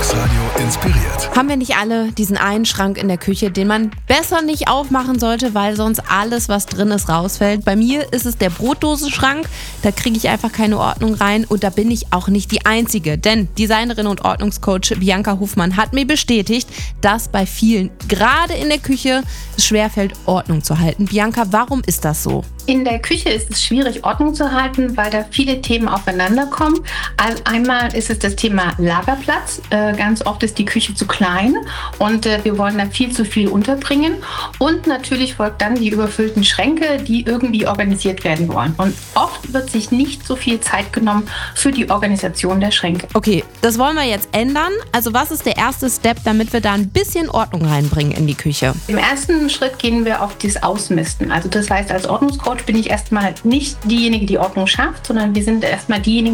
Service-Radio inspiriert. Haben wir nicht alle diesen einen Schrank in der Küche, den man besser nicht aufmachen sollte, weil sonst alles, was drin ist, rausfällt? Bei mir ist es der Brotdosenschrank. Da kriege ich einfach keine Ordnung rein und da bin ich auch nicht die Einzige. Denn Designerin und Ordnungscoach Bianca Hofmann hat mir bestätigt, dass bei vielen, gerade in der Küche, es schwerfällt, Ordnung zu halten. Bianca, warum ist das so? In der Küche ist es schwierig, Ordnung zu halten, weil da viele Themen aufeinander kommen. Also einmal ist es das Thema Lagerplatz. Ganz oft ist die Küche zu klein und wir wollen da viel zu viel unterbringen. Und natürlich folgt dann die überfüllten Schränke, die irgendwie organisiert werden wollen. Und oft wird sich nicht so viel Zeit genommen für die Organisation der Schränke. Okay, das wollen wir jetzt ändern. Also was ist der erste Step, damit wir da ein bisschen Ordnung reinbringen in die Küche? Im ersten Schritt gehen wir auf das Ausmisten. Also das heißt, als Ordnungscoach bin ich erstmal nicht diejenige, die Ordnung schafft, sondern wir sind erstmal diejenigen,